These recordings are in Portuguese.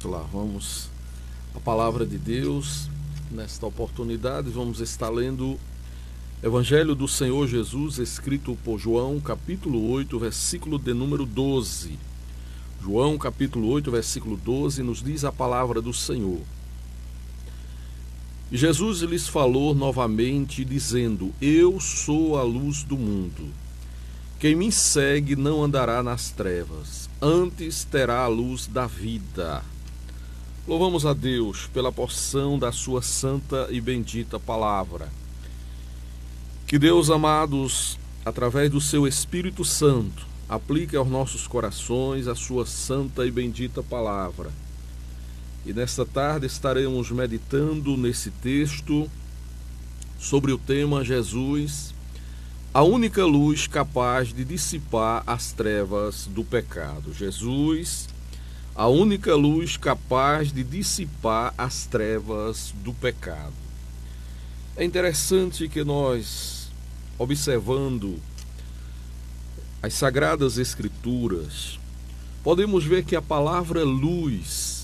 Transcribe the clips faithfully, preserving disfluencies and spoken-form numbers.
lá, vamos à palavra de Deus. Nesta oportunidade vamos estar lendo Evangelho do Senhor Jesus, escrito por João, capítulo oito, versículo de número doze. João, capítulo oito, versículo doze, nos diz a palavra do Senhor. E Jesus lhes falou novamente, dizendo: Eu sou a luz do mundo. Quem me segue não andará nas trevas, antes terá a luz da vida. Louvamos a Deus pela porção da sua santa e bendita palavra. Que Deus, amados, através do seu Espírito Santo, aplique aos nossos corações a sua santa e bendita palavra. E nesta tarde estaremos meditando nesse texto sobre o tema Jesus, a única luz capaz de dissipar as trevas do pecado. Jesus, a única luz capaz de dissipar as trevas do pecado. É interessante que nós, observando as Sagradas Escrituras, podemos ver que a palavra luz,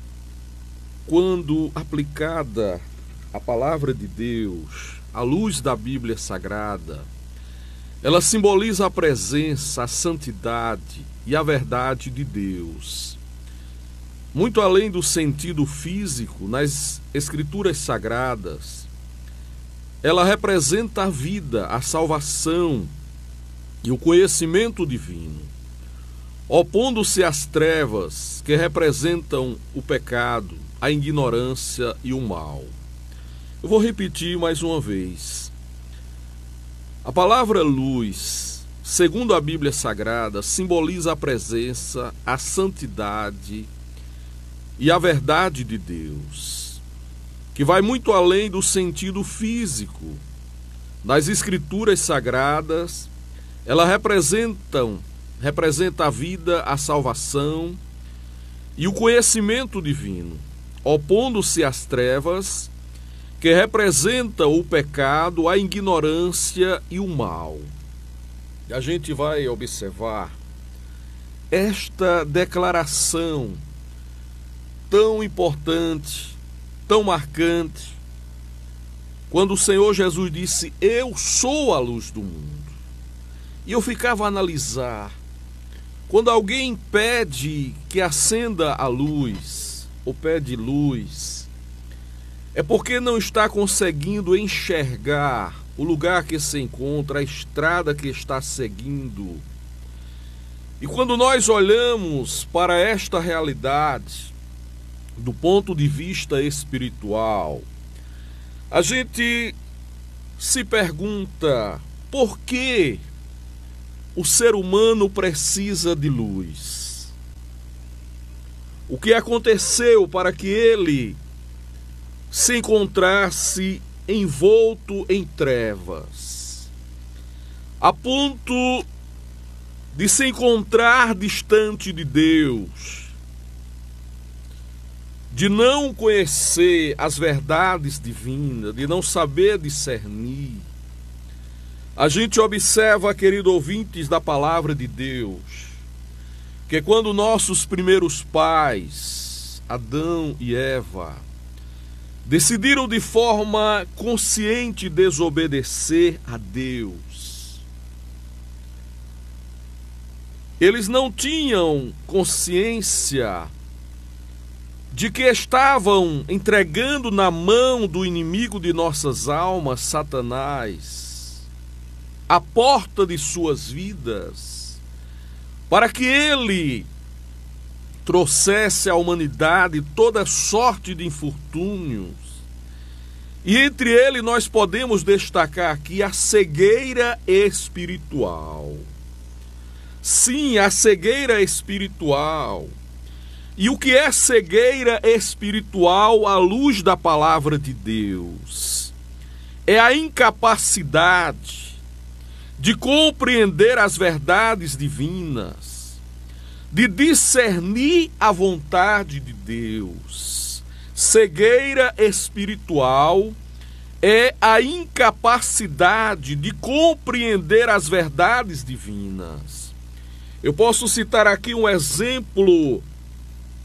quando aplicada à palavra de Deus, à luz da Bíblia Sagrada, ela simboliza a presença, a santidade e a verdade de Deus. Muito além do sentido físico, nas Escrituras Sagradas, ela representa a vida, a salvação e o conhecimento divino, opondo-se às trevas que representam o pecado, a ignorância e o mal. Eu vou repetir mais uma vez. A palavra luz, segundo a Bíblia Sagrada, simboliza a presença, a santidade e a verdade de Deus, que vai muito além do sentido físico. Nas Escrituras Sagradas, ela representam, representa a vida, a salvação e o conhecimento divino, opondo-se às trevas, que representa o pecado, a ignorância e o mal. A gente vai observar esta declaração tão importante, tão marcante, quando o Senhor Jesus disse: Eu sou a luz do mundo. E eu ficava a analisar, quando alguém pede que acenda a luz, ou pede luz, é porque não está conseguindo enxergar o lugar que se encontra, a estrada que está seguindo. E quando nós olhamos para esta realidade, do ponto de vista espiritual, a gente se pergunta: por que o ser humano precisa de luz? O que aconteceu para que ele se encontrasse envolto em trevas, a ponto de se encontrar distante de Deus, de não conhecer as verdades divinas, de não saber discernir? A gente observa, querido ouvintes da palavra de Deus, que quando nossos primeiros pais, Adão e Eva, decidiram de forma consciente desobedecer a Deus, eles não tinham consciência de que estavam entregando na mão do inimigo de nossas almas, Satanás, a porta de suas vidas, para que ele trouxesse à humanidade toda sorte de infortúnios. E entre ele nós podemos destacar aqui a cegueira espiritual. Sim, a cegueira espiritual. E o que é cegueira espiritual à luz da palavra de Deus? É a incapacidade de compreender as verdades divinas, de discernir a vontade de Deus. Cegueira espiritual é a incapacidade de compreender as verdades divinas. Eu posso citar aqui um exemplo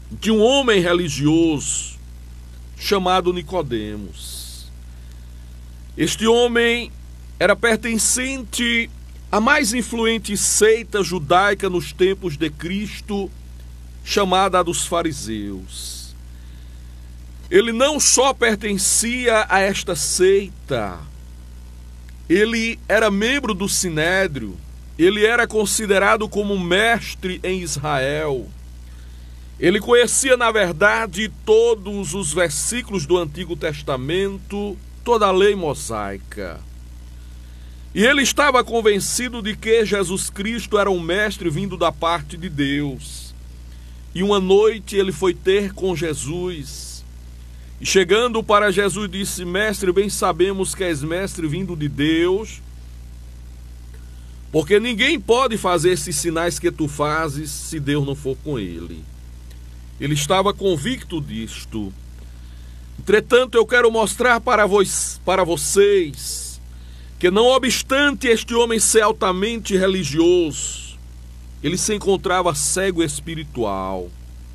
de um homem religioso chamado Nicodemos. Este homem era pertencente à mais influente seita judaica nos tempos de Cristo, chamada a dos fariseus. Ele não só pertencia a esta seita, ele era membro do Sinédrio, ele era considerado como mestre em Israel. Ele conhecia, na verdade, todos os versículos do Antigo Testamento, toda a lei mosaica. E ele estava convencido de que Jesus Cristo era um mestre vindo da parte de Deus. E uma noite ele foi ter com Jesus. E chegando para Jesus disse: Mestre, bem sabemos que és mestre vindo de Deus, porque ninguém pode fazer esses sinais que tu fazes se Deus não for com ele. Ele estava convicto disto. Entretanto, eu quero mostrar para, vos, para vocês que, não obstante este homem ser altamente religioso, ele se encontrava cego espiritual,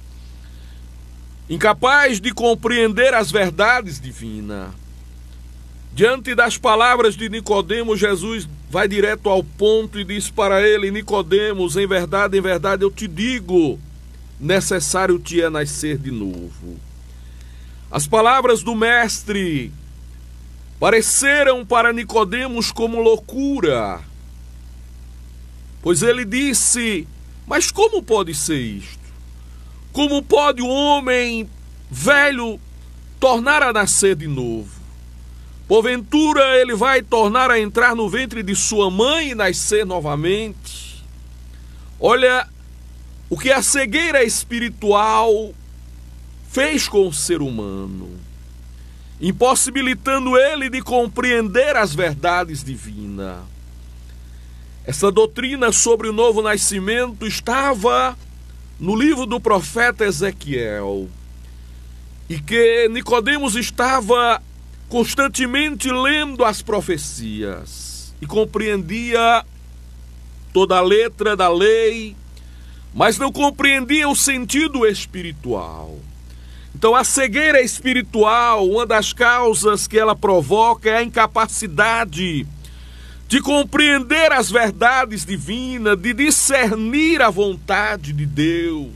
incapaz de compreender as verdades divinas. Diante das palavras de Nicodemos, Jesus vai direto ao ponto e diz para ele: Nicodemos, em verdade, em verdade eu te digo, necessário te é nascer de novo. As palavras do mestre pareceram para Nicodemos como loucura, pois ele disse: mas como pode ser isto? Como pode o homem velho tornar a nascer de novo? Porventura ele vai tornar a entrar no ventre de sua mãe e nascer novamente? Olha o que a cegueira espiritual fez com o ser humano, impossibilitando ele de compreender as verdades divinas. Essa doutrina sobre o novo nascimento estava no livro do profeta Ezequiel, e que Nicodemos estava constantemente lendo as profecias e compreendia toda a letra da lei, mas não compreendia o sentido espiritual. Então, a cegueira espiritual, uma das causas que ela provoca é a incapacidade de compreender as verdades divinas, de discernir a vontade de Deus.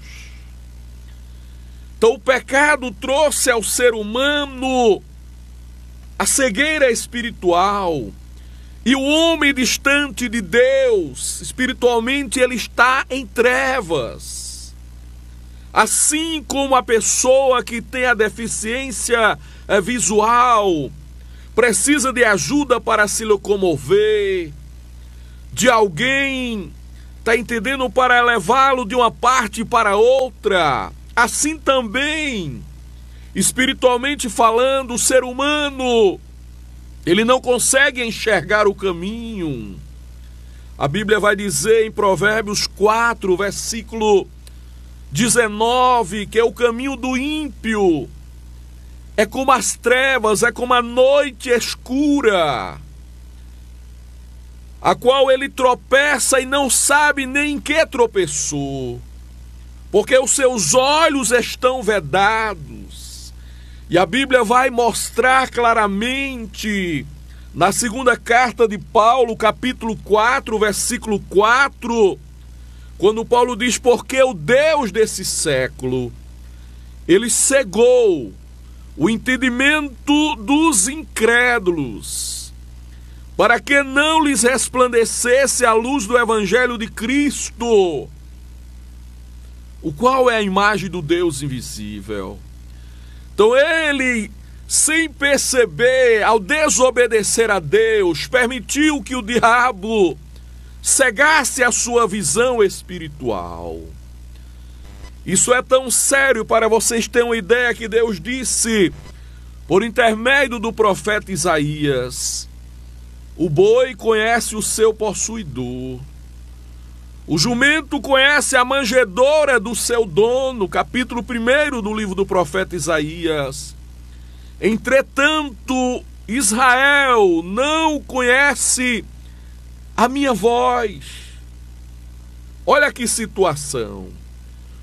Então, o pecado trouxe ao ser humano a cegueira espiritual, e o homem distante de Deus, espiritualmente, ele está em trevas. Assim como a pessoa que tem a deficiência visual precisa de ajuda para se locomover, de alguém, está entendendo, para levá-lo de uma parte para outra, assim também, espiritualmente falando, o ser humano, ele não consegue enxergar o caminho. A Bíblia vai dizer em Provérbios quatro, versículo dezenove, que é o caminho do ímpio é como as trevas, é como a noite escura, a qual ele tropeça e não sabe nem em que tropeçou, porque os seus olhos estão vedados. E a Bíblia vai mostrar claramente na segunda carta de Paulo, capítulo quatro, versículo quatro, quando Paulo diz: porque o Deus desse século, ele cegou o entendimento dos incrédulos, para que não lhes resplandecesse a luz do Evangelho de Cristo, o qual é a imagem do Deus invisível. Então ele, sem perceber, ao desobedecer a Deus, permitiu que o diabo cegasse a sua visão espiritual. Isso é tão sério, para vocês terem uma ideia, que Deus disse, por intermédio do profeta Isaías: o boi conhece o seu possuidor, o jumento conhece a manjedoura do seu dono, capítulo primeiro do livro do profeta Isaías. Entretanto, Israel não conhece a minha voz. Olha que situação.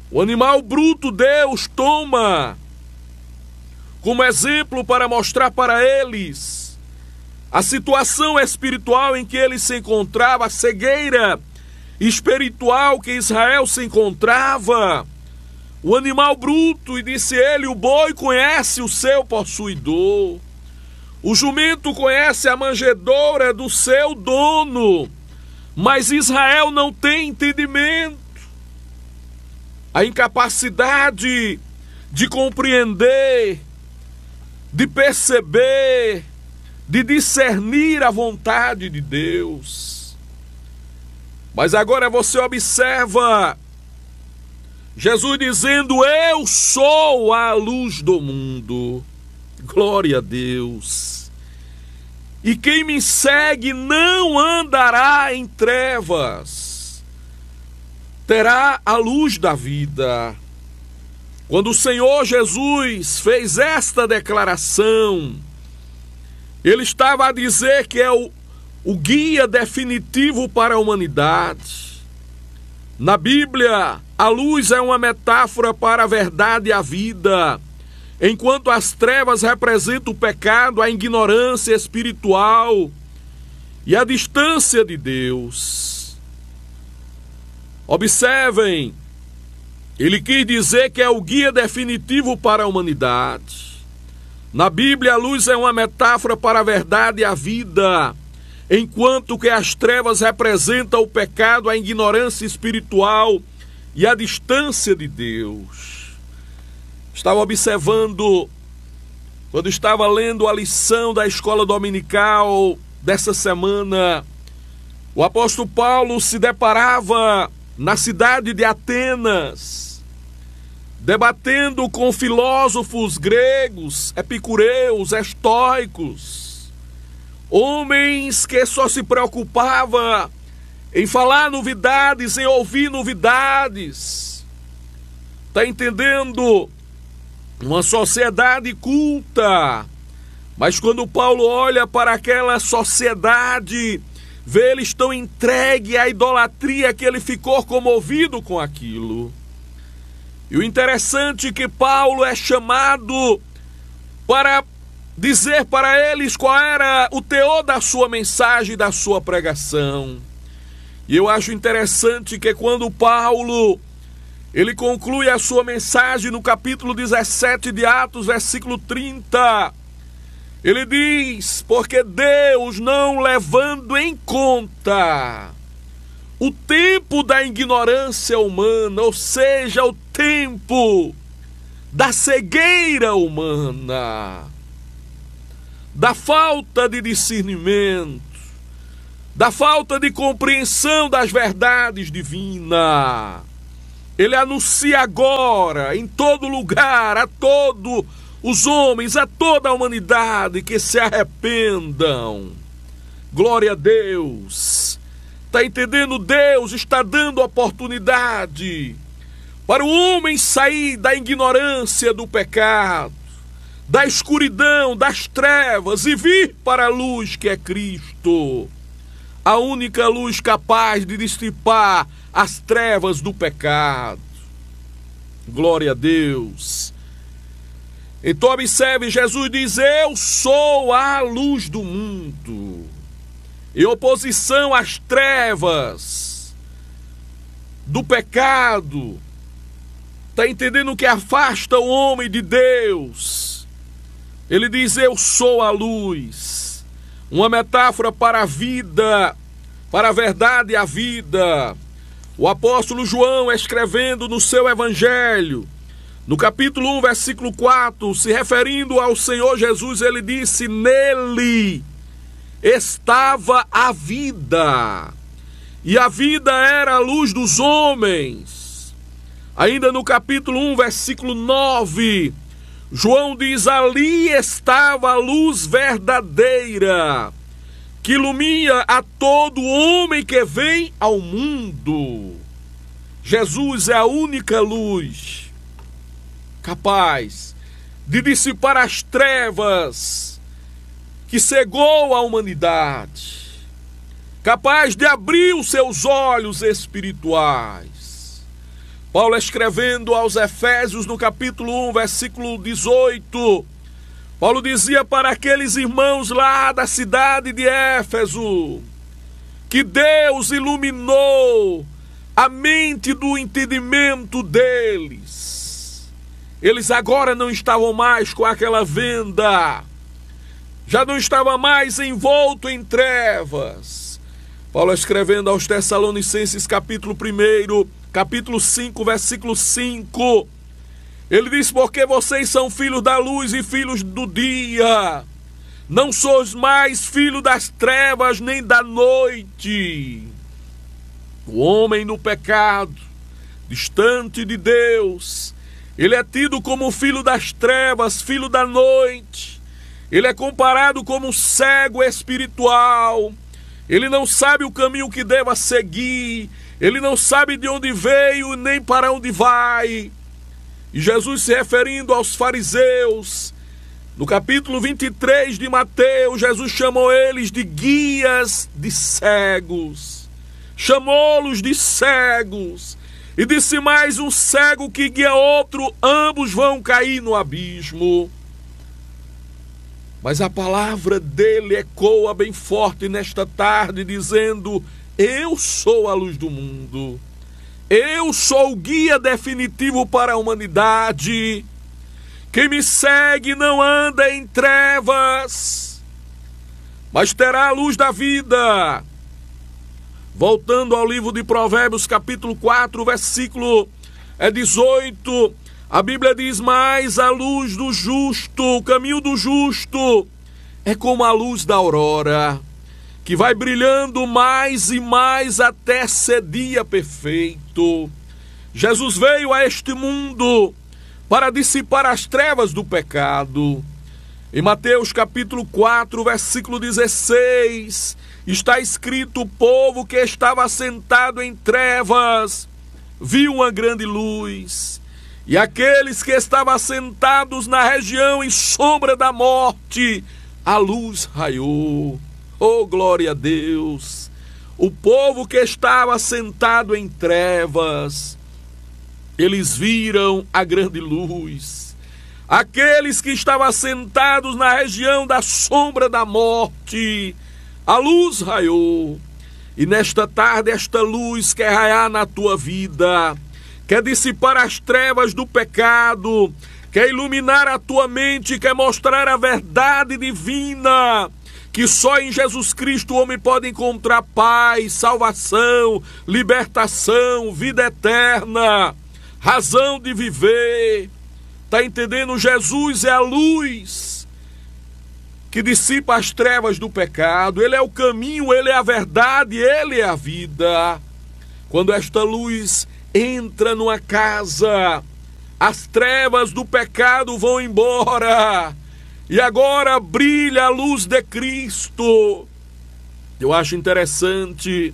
O animal bruto Deus toma como exemplo para mostrar para eles a situação espiritual em que ele se encontrava, a cegueira espiritual que Israel se encontrava. O animal bruto, e disse ele, o boi conhece o seu possuidor, o jumento conhece a manjedoura do seu dono, mas Israel não tem entendimento. A incapacidade de compreender, de perceber, de discernir a vontade de Deus. Mas agora você observa Jesus dizendo: eu sou a luz do mundo. Glória a Deus. E quem me segue não andará em trevas, terá a luz da vida. Quando o Senhor Jesus fez esta declaração, ele estava a dizer que é o, o guia definitivo para a humanidade. Na Bíblia, a luz é uma metáfora para a verdade e a vida, enquanto as trevas representam o pecado, a ignorância espiritual e a distância de Deus. Observem, ele quis dizer que é o guia definitivo para a humanidade. Na Bíblia, a luz é uma metáfora para a verdade e a vida, enquanto que as trevas representam o pecado, a ignorância espiritual e a distância de Deus. Estava observando, quando estava lendo a lição da escola dominical dessa semana, o apóstolo Paulo se deparava na cidade de Atenas, debatendo com filósofos gregos, epicureus, estoicos, homens que só se preocupavam em falar novidades, em ouvir novidades. Está entendendo? Uma sociedade culta. Mas quando Paulo olha para aquela sociedade, vê eles estão entregues à idolatria, que ele ficou comovido com aquilo. E o interessante é que Paulo é chamado para dizer para eles qual era o teor da sua mensagem, da sua pregação. E eu acho interessante que quando Paulo ele conclui a sua mensagem no capítulo dezessete de Atos, versículo trinta, ele diz: porque Deus, não levando em conta o tempo da ignorância humana, ou seja, o tempo da cegueira humana, da falta de discernimento, da falta de compreensão das verdades divinas, ele anuncia agora em todo lugar a todos os homens, a toda a humanidade, que se arrependam. Glória a Deus. Está entendendo? Deus está dando oportunidade para o homem sair da ignorância do pecado, da escuridão, das trevas, e vir para a luz que é Cristo, a única luz capaz de dissipar as trevas do pecado. Glória a Deus. Então observe, Jesus diz: eu sou a luz do mundo, em oposição às trevas do pecado. Está entendendo que afasta o homem de Deus? Ele diz: eu sou a luz, uma metáfora para a vida, para a verdade e a vida. O apóstolo João, escrevendo no seu evangelho, no capítulo um, versículo quatro, se referindo ao Senhor Jesus, ele disse: nele estava a vida, e a vida era a luz dos homens. Ainda no capítulo um, versículo nove, João diz: ali estava a luz verdadeira, que ilumina a todo homem que vem ao mundo. Jesus é a única luz capaz de dissipar as trevas que cegou a humanidade, capaz de abrir os seus olhos espirituais, Paulo, escrevendo aos Efésios, no capítulo um, versículo dezoito, Paulo dizia para aqueles irmãos lá da cidade de Éfeso que Deus iluminou a mente do entendimento deles. Eles agora não estavam mais com aquela venda, já não estava mais envolto em trevas. Paulo, escrevendo aos Tessalonicenses, capítulo um, capítulo cinco, versículo cinco, ele diz: porque vocês são filhos da luz e filhos do dia, não sois mais filhos das trevas nem da noite. O homem no pecado, distante de Deus, ele é tido como filho das trevas, filho da noite. Ele é comparado como um cego espiritual. Ele não sabe o caminho que deva seguir. Ele não sabe de onde veio nem para onde vai. E Jesus, se referindo aos fariseus, no capítulo vinte e três de Mateus, Jesus chamou eles de guias de cegos. Chamou-los de cegos. E disse mais: um cego que guia outro, ambos vão cair no abismo. Mas a palavra dele ecoa bem forte nesta tarde, dizendo: eu sou a luz do mundo. Eu sou o guia definitivo para a humanidade. Quem me segue não anda em trevas, mas terá a luz da vida. Voltando ao livro de Provérbios, capítulo quatro, versículo dezoito, a Bíblia diz: mas a luz do justo, o caminho do justo, é como a luz da aurora, que vai brilhando mais e mais até ser dia perfeito. Jesus veio a este mundo para dissipar as trevas do pecado. Em Mateus capítulo quatro, versículo dezesseis, está escrito: o povo que estava sentado em trevas viu uma grande luz, e aqueles que estavam sentados na região em sombra da morte, a luz raiou. Oh, glória a Deus! O povo que estava sentado em trevas, eles viram a grande luz. Aqueles que estavam sentados na região da sombra da morte, a luz raiou. E nesta tarde, esta luz quer raiar na tua vida, quer dissipar as trevas do pecado, quer iluminar a tua mente, quer mostrar a verdade divina, que só em Jesus Cristo o homem pode encontrar paz, salvação, libertação, vida eterna, razão de viver. Está entendendo? Jesus é a luz que dissipa as trevas do pecado. Ele é o caminho, ele é a verdade, ele é a vida. Quando esta luz entra numa casa, as trevas do pecado vão embora, e agora brilha a luz de Cristo. Eu acho interessante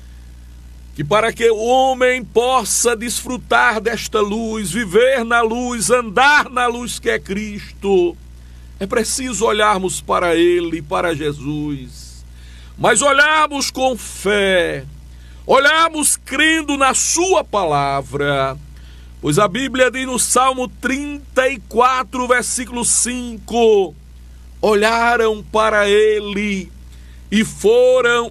que, para que o homem possa desfrutar desta luz, viver na luz, andar na luz que é Cristo, é preciso olharmos para Ele, para Jesus, mas olharmos com fé, olharmos crendo na sua palavra. Pois a Bíblia diz no Salmo trinta e quatro, versículo cinco: olharam para ele e foram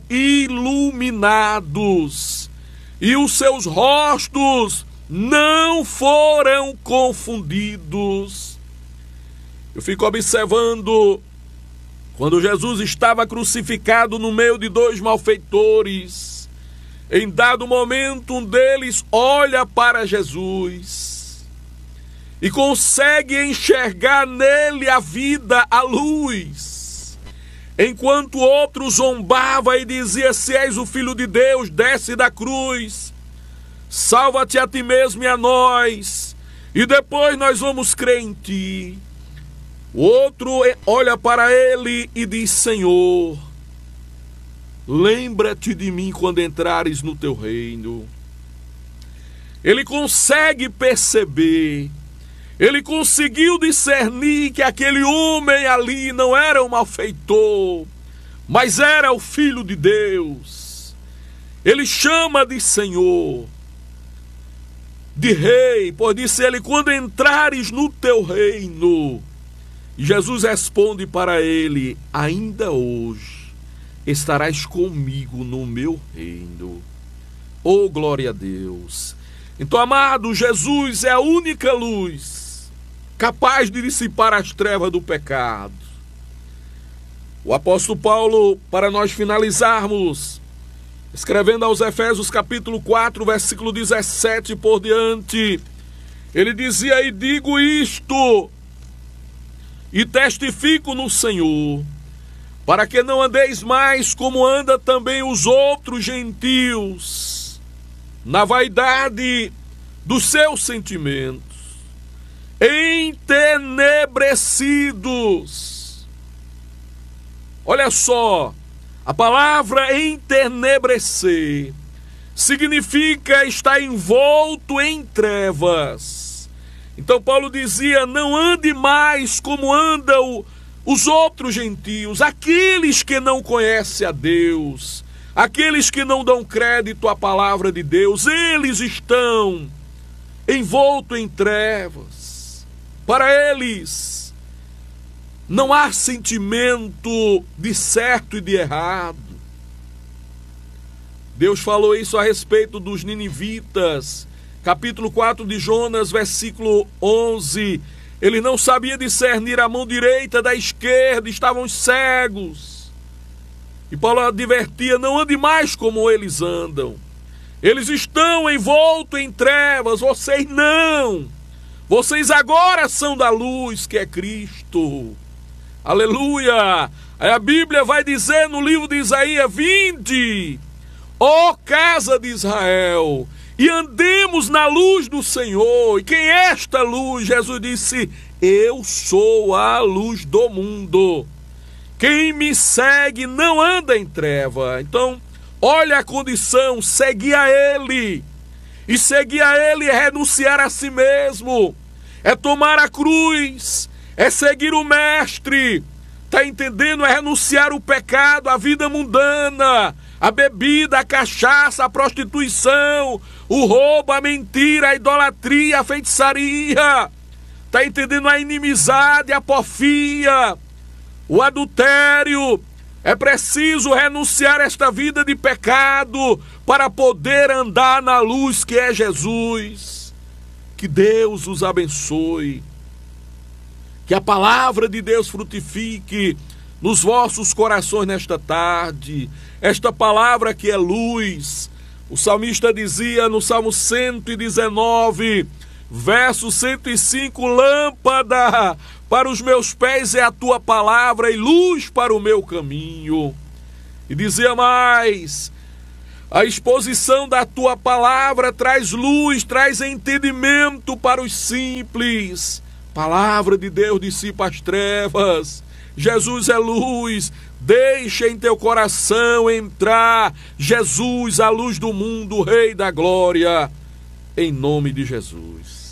iluminados, e os seus rostos não foram confundidos. Eu fico observando, quando Jesus estava crucificado no meio de dois malfeitores, em dado momento, um deles olha para Jesus e consegue enxergar nele a vida, a luz, enquanto o outro zombava e dizia: se és o Filho de Deus, desce da cruz, salva-te a ti mesmo e a nós, e depois nós vamos crer em ti. O outro olha para ele e diz: Senhor, lembra-te de mim quando entrares no teu reino. Ele consegue perceber, ele conseguiu discernir que aquele homem ali não era um malfeitor, mas era o Filho de Deus. Ele chama de Senhor. de rei, pois disse ele: quando entrares no teu reino. E Jesus responde para ele: ainda hoje estarás comigo no meu reino. Oh, glória a Deus! Então, amado, Jesus é a única luz capaz de dissipar as trevas do pecado. O apóstolo Paulo, para nós finalizarmos, escrevendo aos Efésios capítulo quatro, versículo dezessete por diante, ele dizia: e digo isto, e testifico no Senhor, para que não andeis mais como anda também os outros gentios, na vaidade dos seus sentimentos, entenebrecidos. Olha só, a palavra enternebrecer significa estar envolto em trevas. Então Paulo dizia: não ande mais como andam os outros gentios, aqueles que não conhecem a Deus, aqueles que não dão crédito à palavra de Deus. Eles estão envoltos em trevas. Para eles não há sentimento de certo e de errado. Deus falou isso a respeito dos ninivitas, capítulo quatro de Jonas, versículo onze. Ele não sabia discernir a mão direita da esquerda, estavam cegos. E Paulo advertia: não ande mais como eles andam. Eles estão envoltos em trevas, vocês não. Vocês agora são da luz, que é Cristo. Aleluia! Aí a Bíblia vai dizer no livro de Isaías: vinde, ó casa de Israel, e andemos na luz do Senhor. E quem é esta luz? Jesus disse: eu sou a luz do mundo. Quem me segue não anda em treva. Então, olha a condição: seguir a Ele. E seguir a Ele é renunciar a si mesmo, é tomar a cruz, é seguir o Mestre. Está entendendo? É renunciar o pecado, a vida mundana, a bebida, a cachaça, a prostituição, o roubo, a mentira, a idolatria, a feitiçaria. Está entendendo? A inimizade, a porfia, o adultério. É preciso renunciar a esta vida de pecado para poder andar na luz que é Jesus. Que Deus os abençoe. Que a palavra de Deus frutifique nos vossos corações nesta tarde. Esta palavra que é luz. O salmista dizia no Salmo cento e dezenove, verso cento e cinco: lâmpada para os meus pés é a tua palavra e luz para o meu caminho. E dizia mais: a exposição da tua palavra traz luz, traz entendimento para os simples. Palavra de Deus dissipa as trevas. Jesus é luz. Deixa em teu coração entrar Jesus, a luz do mundo, o Rei da glória, em nome de Jesus.